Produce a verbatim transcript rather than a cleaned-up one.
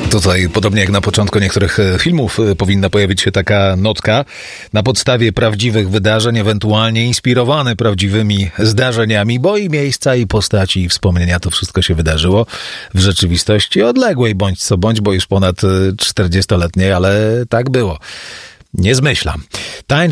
Tutaj, podobnie jak na początku niektórych filmów, powinna pojawić się taka notka na podstawie prawdziwych wydarzeń, ewentualnie inspirowany prawdziwymi zdarzeniami, bo i miejsca, i postaci, i wspomnienia, to wszystko się wydarzyło w rzeczywistości odległej, bądź co bądź, bo już ponad czterdziestoletniej, ale tak było. Nie zmyślam. Tańcz